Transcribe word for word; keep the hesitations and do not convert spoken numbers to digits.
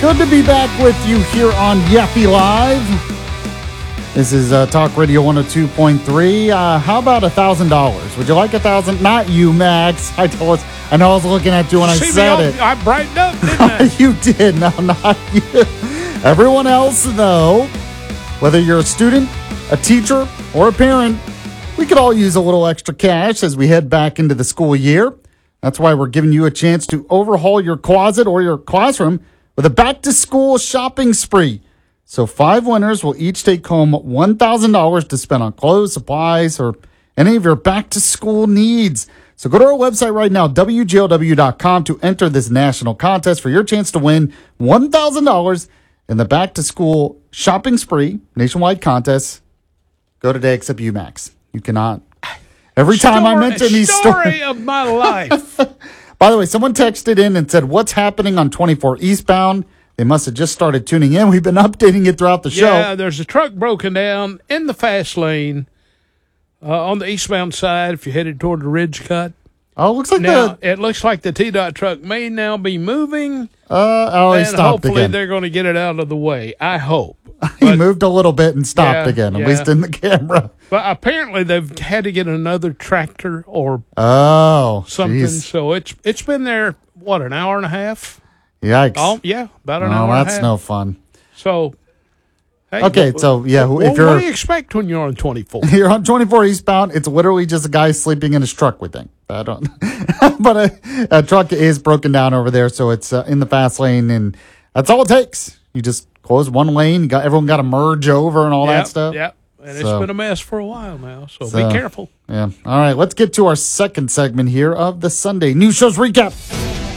Good to be back with you here on Yaffe Live. This is uh, Talk Radio one oh two point three. Uh, how about one thousand dollars? Would you like one thousand dollars? Not you, Max. I told us. I know I was looking at you when I See said me it. all, I brightened up, didn't I? You did. No, not you. Everyone else, though, whether you're a student, a teacher, or a parent, we could all use a little extra cash as we head back into the school year. That's why we're giving you a chance to overhaul your closet or your classroom with a back-to-school shopping spree. So five winners will each take home one thousand dollars to spend on clothes, supplies, or any of your back-to-school needs. So go to our website right now, W G L W dot com, to enter this national contest for your chance to win one thousand dollars in the back-to-school shopping spree nationwide contest. Go today, except you, Max. You cannot. Every time story, I mention these story stories. of my life. By the way, someone texted in and said, what's happening on twenty-four eastbound? They must have just started tuning in. We've been updating it throughout the show. Yeah, there's a truck broken down in the fast lane uh, on the eastbound side if you're headed toward the Ridge Cut. Oh, it looks like Now, the... it looks like the T DOT truck may now be moving. Uh, oh, he and stopped hopefully again. they're going to get it out of the way. I hope. He But, moved a little bit and stopped Yeah, again, at yeah. least in the camera. but apparently they've had to get another tractor or Oh, something. geez. So it's it's been there, what, an hour and a half? Yikes. Oh, yeah, about an Oh, hour and a that's half. no fun. So, hey, Okay, what- so, yeah, what, if what you're- do you expect when you're on twenty-four? You're on twenty-four eastbound. It's literally just a guy sleeping in his truck, we think. I don't. But a, a truck is broken down over there, so it's uh, in the fast lane, and that's all it takes. You just close one lane. You got everyone got to merge over and all Yep, that stuff. Yep, and So- it's been a mess for a while now, so, So- be careful. Yeah. All right. Let's get to our second segment here of the Sunday News Shows recap.